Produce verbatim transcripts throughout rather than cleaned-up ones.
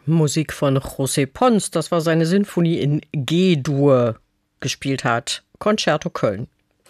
Musik von José Pons, das war seine Sinfonie in G-Dur, gespielt hat. Concerto Köln.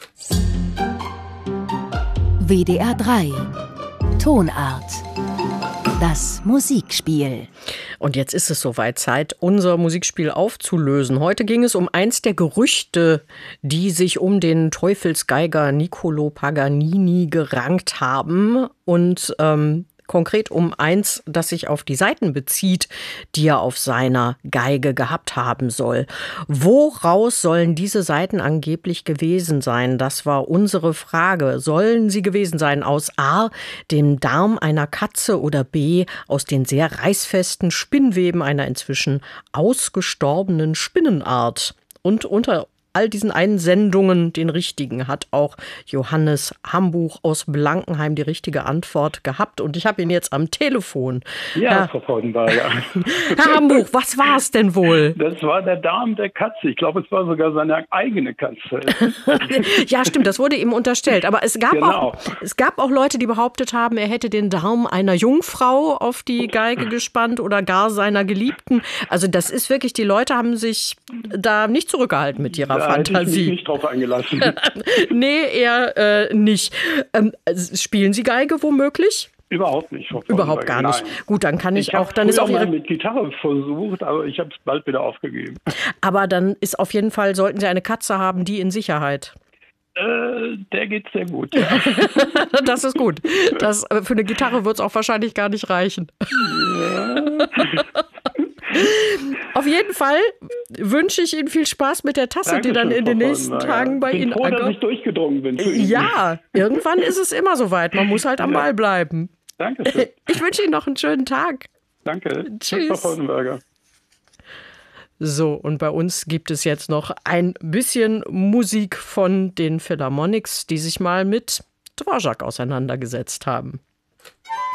W D R drei Tonart. Das Musikspiel. Und jetzt ist es soweit Zeit, unser Musikspiel aufzulösen. Heute ging es um eins der Gerüchte, die sich um den Teufelsgeiger Niccolò Paganini gerankt haben. Und ähm, konkret um eins, das sich auf die Saiten bezieht, die er auf seiner Geige gehabt haben soll. Woraus sollen diese Saiten angeblich gewesen sein? Das war unsere Frage. Sollen sie gewesen sein aus A, dem Darm einer Katze oder B, aus den sehr reißfesten Spinnweben einer inzwischen ausgestorbenen Spinnenart? Und unter all diesen Einsendungen, den richtigen, hat auch Johannes Hambuch aus Blankenheim die richtige Antwort gehabt. Und ich habe ihn jetzt am Telefon. Ja, Herr, Frau Freudenberger. Herr Hambuch, was war es denn wohl? Das war der Darm der Katze. Ich glaube, es war sogar seine eigene Katze. Ja, stimmt, das wurde ihm unterstellt. Aber es gab, Genau. auch, es gab auch Leute, die behauptet haben, er hätte den Darm einer Jungfrau auf die Geige gespannt oder gar seiner Geliebten. Also das ist wirklich, die Leute haben sich da nicht zurückgehalten mit ihrer Da hätte ich mich Fantasie. nicht drauf eingelassen. Nee, eher äh, nicht. Ähm, spielen Sie Geige womöglich? Überhaupt nicht. Frau Überhaupt gar Freudenberger. nicht. Nein. Gut, dann kann ich, Ich auch, habe dann ist auch früher mal Ihre. mit Gitarre versucht, aber ich habe es bald wieder aufgegeben. Aber dann ist auf jeden Fall, sollten Sie eine Katze haben, die in Sicherheit. Äh, der geht sehr gut. Ja. Das ist gut. Das, äh, für eine Gitarre wird es auch wahrscheinlich gar nicht reichen. Ja. Auf jeden Fall wünsche ich Ihnen viel Spaß mit der Tasse, Dankeschön, die dann in Frau den nächsten Freudenberger. Tagen bei bin Ihnen froh, dass ankommt. ich durchgedrungen bin. Für ihn. Ja, irgendwann ist es immer soweit. Man muss halt am Ja. Ball bleiben. Dankeschön. Ich wünsche Ihnen noch einen schönen Tag. Danke. Tschüss. Frau Freudenberger. So, und bei uns gibt es jetzt noch ein bisschen Musik von den Philharmonics, die sich mal mit Dvorak auseinandergesetzt haben.